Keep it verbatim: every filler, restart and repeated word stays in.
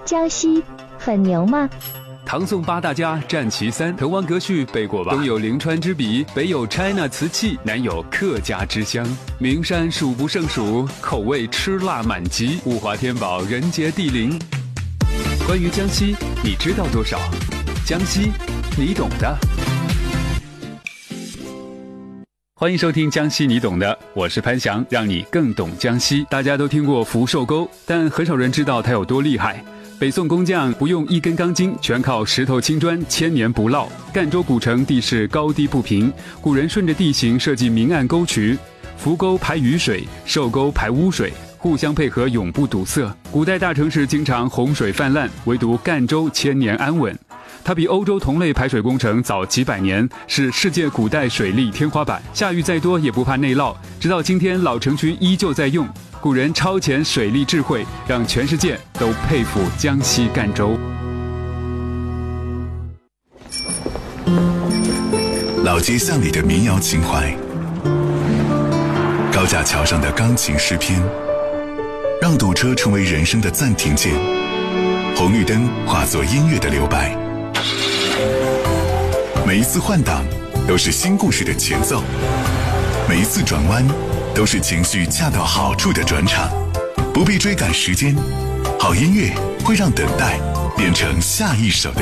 江西很牛吗？ 唐宋八大家占其三，滕王阁序背过吧？东有临川之笔，北有 China 瓷器，南有客家之乡。名山数不胜数，口味吃辣满级，物华天宝，人杰地灵。关于江西，你知道多少？江西，你懂的。欢迎收听江西你懂的，我是潘翔，让你更懂江西。大家都听过福寿沟，但很少人知道它有多厉害。北宋工匠不用一根钢筋，全靠石头青砖，千年不涝。赣州古城地势高低不平，古人顺着地形设计明暗沟渠，福沟排雨水，寿沟排污水，互相配合，永不堵塞。古代大城市经常洪水泛滥，唯独赣州千年安稳。它比欧洲同类排水工程早几百年，是世界古代水利天花板。下雨再多也不怕内涝，直到今天老城区依旧在用。古人超前水利智慧，让全世界都佩服江西赣州。 老街巷里的民谣情怀，高架桥上的钢琴诗篇，让堵车成为人生的暂停键，红绿灯化作音乐的留白。每一次换挡都是新故事的前奏，每一次转弯都是情绪恰到好处的转场。不必追赶时间，好音乐会让等待变成下一首的